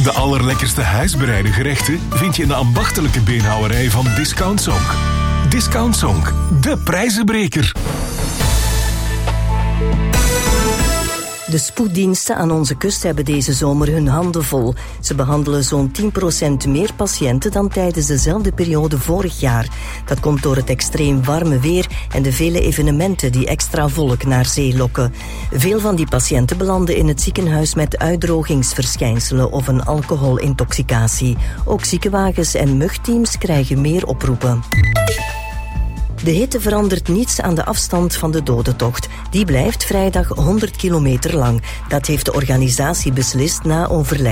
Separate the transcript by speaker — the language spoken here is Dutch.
Speaker 1: De allerlekkerste huisbereide gerechten vind je in de ambachtelijke beenhouwerij van Discount Zonk. Discount Zonk, de prijzenbreker.
Speaker 2: De spoeddiensten aan onze kust hebben deze zomer hun handen vol. Ze behandelen zo'n 10% meer patiënten dan tijdens dezelfde periode vorig jaar. Dat komt door het extreem warme weer en de vele evenementen die extra volk naar zee lokken. Veel van die patiënten belanden in het ziekenhuis met uitdrogingsverschijnselen of een alcoholintoxicatie. Ook ziekenwagens en mugteams krijgen meer oproepen. De hitte verandert niets aan de afstand van de dodentocht. Die blijft vrijdag 100 kilometer lang. Dat heeft de organisatie beslist na overleg.